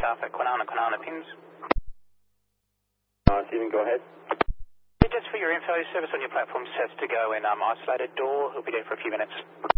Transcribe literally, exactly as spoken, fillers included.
Alpha, Quinana, Quinana, pins. Uh, Stephen, go ahead. Just for your info, service on your platform sets to go in um, isolated door. He'll be there for a few minutes.